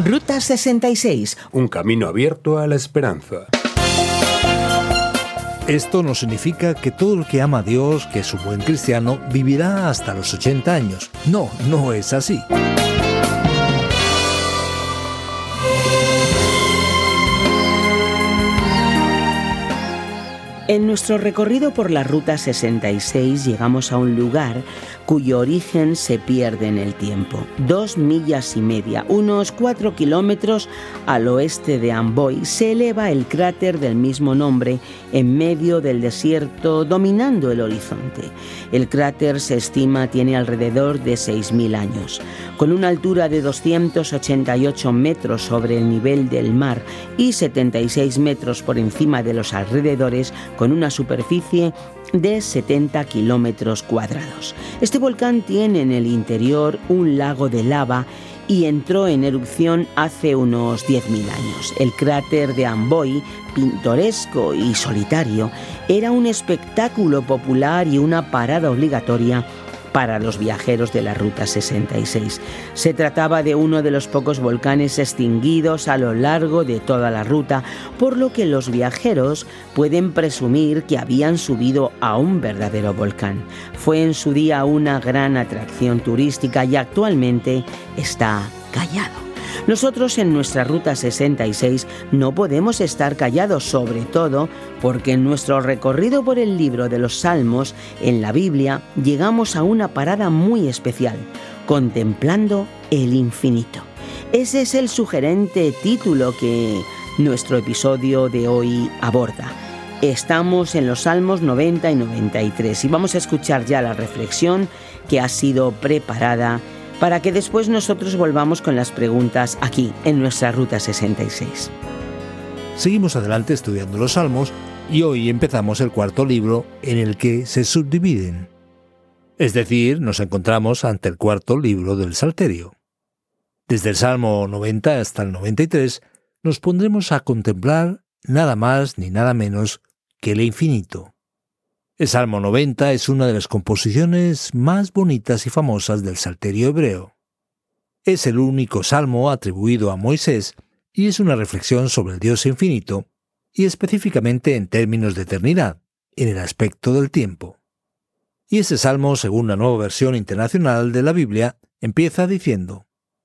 Ruta 66. Un camino abierto a la esperanza. Esto no significa que todo el que ama a Dios, que es un buen cristiano, vivirá hasta los 80 años. No, no es así. En nuestro recorrido por la Ruta 66 llegamos a un lugar cuyo origen se pierde en el tiempo. 2,5 millas, unos 4 kilómetros al oeste de Amboy, se eleva el cráter del mismo nombre en medio del desierto, dominando el horizonte. El cráter se estima tiene alrededor de 6.000 años. Con una altura de 288 metros sobre el nivel del mar y 76 metros por encima de los alrededores, con una superficie de 70 kilómetros cuadrados. Este volcán tiene en el interior un lago de lava y entró en erupción hace unos 10.000 años. El cráter de Amboy, pintoresco y solitario, era un espectáculo popular y una parada obligatoria para los viajeros de la Ruta 66. Se trataba de uno de los pocos volcanes extinguidos a lo largo de toda la ruta, por lo que los viajeros pueden presumir que habían subido a un verdadero volcán. Fue en su día una gran atracción turística y actualmente está callado. Nosotros en nuestra Ruta 66 no podemos estar callados, sobre todo porque en nuestro recorrido por el libro de los Salmos, en la Biblia, llegamos a una parada muy especial, contemplando el infinito. Ese es el sugerente título que nuestro episodio de hoy aborda. Estamos en los Salmos 90 y 93 y vamos a escuchar ya la reflexión que ha sido preparada para que después nosotros volvamos con las preguntas aquí, en nuestra Ruta 66. Seguimos adelante estudiando los Salmos y hoy empezamos el cuarto libro en el que se subdividen. Es decir, nos encontramos ante el cuarto libro del Salterio. Desde el Salmo 90 hasta el 93 nos pondremos a contemplar nada más ni nada menos que el infinito. El Salmo 90 es una de las composiciones más bonitas y famosas del Salterio hebreo. Es el único salmo atribuido a Moisés y es una reflexión sobre el Dios infinito y específicamente en términos de eternidad, en el aspecto del tiempo. Y ese salmo, según la Nueva Versión Internacional de la Biblia, empieza diciendo: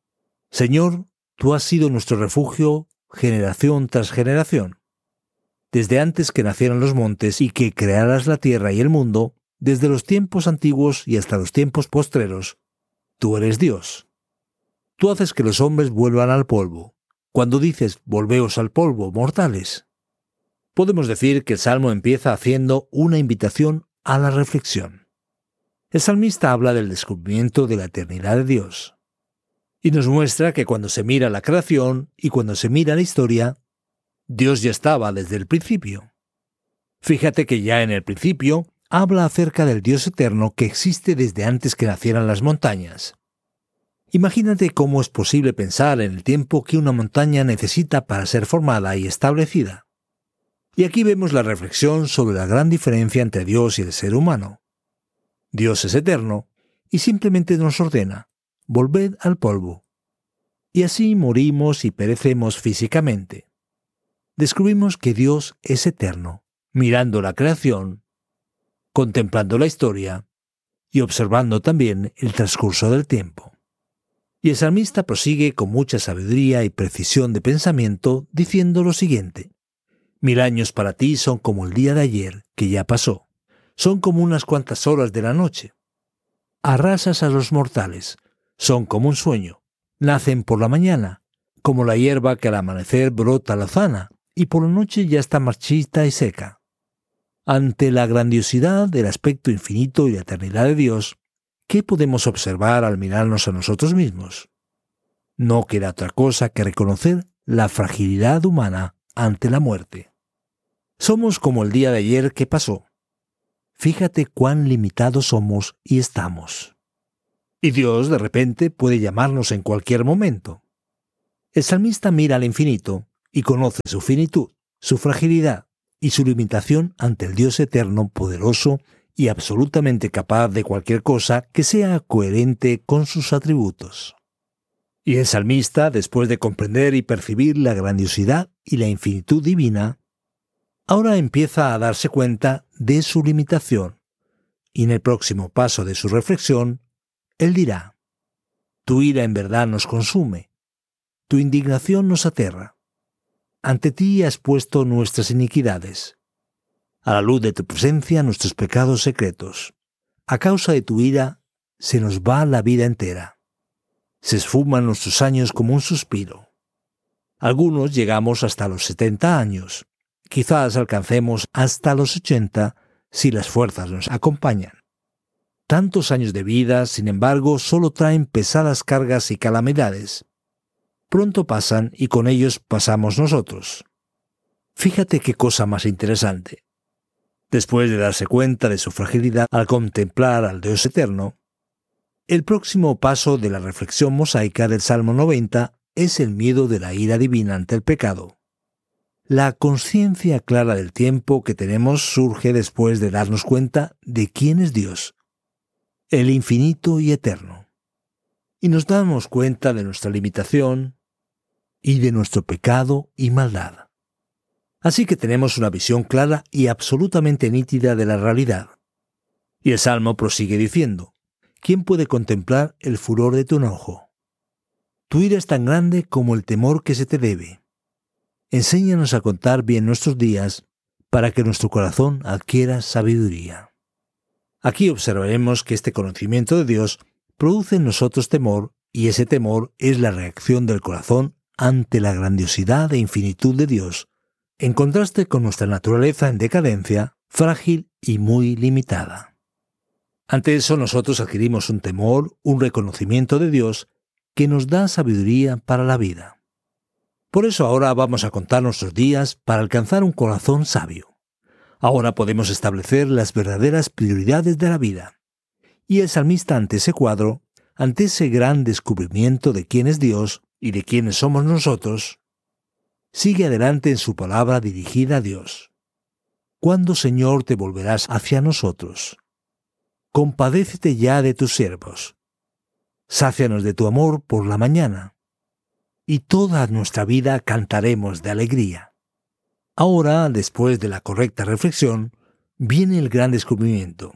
Señor, tú has sido nuestro refugio generación tras generación. Desde antes que nacieran los montes y que crearas la tierra y el mundo, desde los tiempos antiguos y hasta los tiempos postreros, tú eres Dios. Tú haces que los hombres vuelvan al polvo. Cuando dices, volveos al polvo, mortales. Podemos decir que el Salmo empieza haciendo una invitación a la reflexión. El salmista habla del descubrimiento de la eternidad de Dios. Y nos muestra que cuando se mira la creación y cuando se mira la historia, Dios ya estaba desde el principio. Fíjate que ya en el principio habla acerca del Dios eterno que existe desde antes que nacieran las montañas. Imagínate cómo es posible pensar en el tiempo que una montaña necesita para ser formada y establecida. Y aquí vemos la reflexión sobre la gran diferencia entre Dios y el ser humano. Dios es eterno y simplemente nos ordena: volved al polvo. Y así morimos y perecemos físicamente. Descubrimos que Dios es eterno, mirando la creación, contemplando la historia y observando también el transcurso del tiempo. Y el salmista prosigue con mucha sabiduría y precisión de pensamiento diciendo lo siguiente: 1000 años para ti son como el día de ayer, que ya pasó. Son como unas cuantas horas de la noche. Arrasas a los mortales, son como un sueño. Nacen por la mañana, como la hierba que al amanecer brota lozana, y por la noche ya está marchita y seca. Ante la grandiosidad del aspecto infinito y la eternidad de Dios, ¿qué podemos observar al mirarnos a nosotros mismos? No queda otra cosa que reconocer la fragilidad humana ante la muerte. Somos como el día de ayer que pasó. Fíjate cuán limitados somos y estamos. Y Dios de repente puede llamarnos en cualquier momento. El salmista mira al infinito y conoce su finitud, su fragilidad y su limitación ante el Dios eterno, poderoso y absolutamente capaz de cualquier cosa que sea coherente con sus atributos. Y el salmista, después de comprender y percibir la grandiosidad y la infinitud divina, ahora empieza a darse cuenta de su limitación. Y en el próximo paso de su reflexión, él dirá: tu ira en verdad nos consume, tu indignación nos aterra. Ante ti has puesto nuestras iniquidades. A la luz de tu presencia nuestros pecados secretos. A causa de tu ira se nos va la vida entera. Se esfuman nuestros años como un suspiro. Algunos llegamos hasta los 70 años. Quizás alcancemos hasta los 80 si las fuerzas nos acompañan. Tantos años de vida, sin embargo, solo traen pesadas cargas y calamidades. Pronto pasan y con ellos pasamos nosotros. Fíjate qué cosa más interesante. Después de darse cuenta de su fragilidad al contemplar al Dios eterno, el próximo paso de la reflexión mosaica del Salmo 90 es el miedo de la ira divina ante el pecado. La conciencia clara del tiempo que tenemos surge después de darnos cuenta de quién es Dios, el infinito y eterno. Y nos damos cuenta de nuestra limitación y de nuestro pecado y maldad. Así que tenemos una visión clara y absolutamente nítida de la realidad. Y el Salmo prosigue diciendo: ¿quién puede contemplar el furor de tu enojo? Tu ira es tan grande como el temor que se te debe. Enséñanos a contar bien nuestros días para que nuestro corazón adquiera sabiduría. Aquí observaremos que este conocimiento de Dios produce en nosotros temor, y ese temor es la reacción del corazón ante la grandiosidad e infinitud de Dios, en contraste con nuestra naturaleza en decadencia, frágil y muy limitada. Ante eso nosotros adquirimos un temor, un reconocimiento de Dios que nos da sabiduría para la vida. Por eso ahora vamos a contar nuestros días para alcanzar un corazón sabio. Ahora podemos establecer las verdaderas prioridades de la vida. Y el salmista ante ese cuadro, ante ese gran descubrimiento de quién es Dios y de quiénes somos nosotros, sigue adelante en su palabra dirigida a Dios. ¿Cuándo, Señor, te volverás hacia nosotros? Compadécete ya de tus siervos. Sácianos de tu amor por la mañana, y toda nuestra vida cantaremos de alegría. Ahora, después de la correcta reflexión, viene el gran descubrimiento.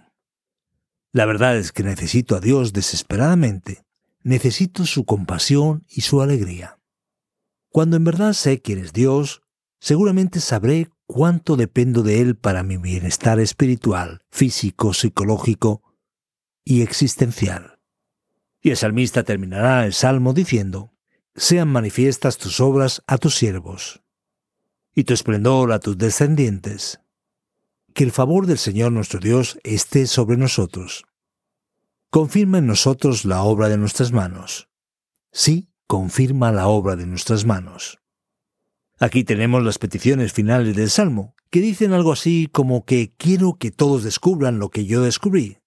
La verdad es que necesito a Dios desesperadamente, necesito su compasión y su alegría. Cuando en verdad sé quién es Dios, seguramente sabré cuánto dependo de Él para mi bienestar espiritual, físico, psicológico y existencial. Y el salmista terminará el salmo diciendo: sean manifiestas tus obras a tus siervos, y tu esplendor a tus descendientes. Que el favor del Señor nuestro Dios esté sobre nosotros. Confirma en nosotros la obra de nuestras manos. Sí, confirma la obra de nuestras manos. Aquí tenemos las peticiones finales del Salmo, que dicen algo así como que quiero que todos descubran lo que yo descubrí.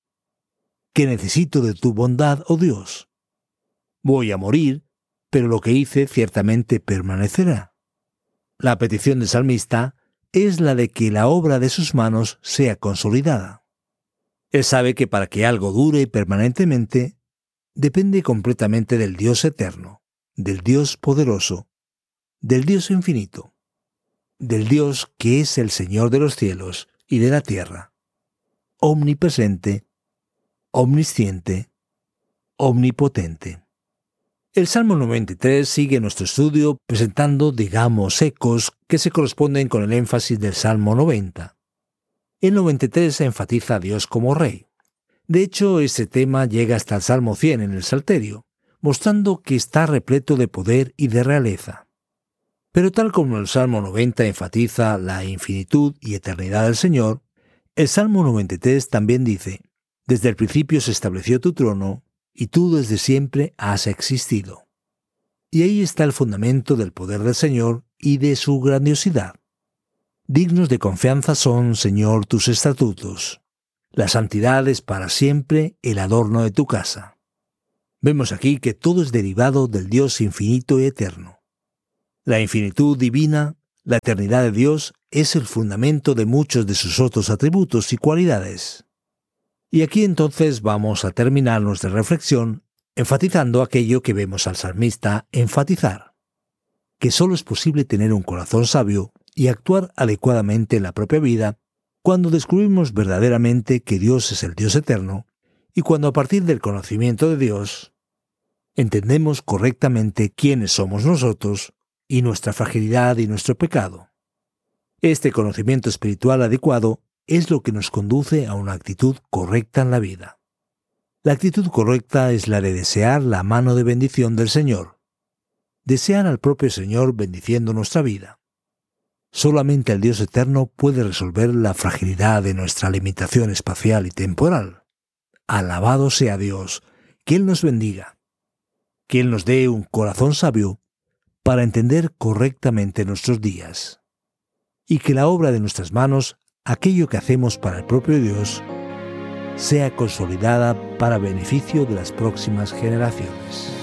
Que necesito de tu bondad, oh Dios. Voy a morir, pero lo que hice ciertamente permanecerá. La petición del salmista es la de que la obra de sus manos sea consolidada. Él sabe que para que algo dure permanentemente, depende completamente del Dios eterno, del Dios poderoso, del Dios infinito, del Dios que es el Señor de los cielos y de la tierra, omnipresente, omnisciente, omnipotente. El Salmo 93 sigue nuestro estudio presentando, digamos, ecos que se corresponden con el énfasis del Salmo 90. El 93 enfatiza a Dios como Rey. De hecho, este tema llega hasta el Salmo 100 en el Salterio, mostrando que está repleto de poder y de realeza. Pero tal como el Salmo 90 enfatiza la infinitud y eternidad del Señor, el Salmo 93 también dice: desde el principio se estableció tu trono, y tú desde siempre has existido. Y ahí está el fundamento del poder del Señor y de su grandiosidad. Dignos de confianza son, Señor, tus estatutos. La santidad es para siempre el adorno de tu casa. Vemos aquí que todo es derivado del Dios infinito y eterno. La infinitud divina, la eternidad de Dios, es el fundamento de muchos de sus otros atributos y cualidades. Y aquí entonces vamos a terminar nuestra reflexión enfatizando aquello que vemos al salmista enfatizar, que solo es posible tener un corazón sabio y actuar adecuadamente en la propia vida cuando descubrimos verdaderamente que Dios es el Dios eterno y cuando a partir del conocimiento de Dios entendemos correctamente quiénes somos nosotros y nuestra fragilidad y nuestro pecado. Este conocimiento espiritual adecuado es lo que nos conduce a una actitud correcta en la vida. La actitud correcta es la de desear la mano de bendición del Señor, desear al propio Señor bendiciendo nuestra vida. Solamente el Dios eterno puede resolver la fragilidad de nuestra limitación espacial y temporal. Alabado sea Dios, que Él nos bendiga, que Él nos dé un corazón sabio para entender correctamente nuestros días, y que la obra de nuestras manos, aquello que hacemos para el propio Dios, sea consolidada para beneficio de las próximas generaciones.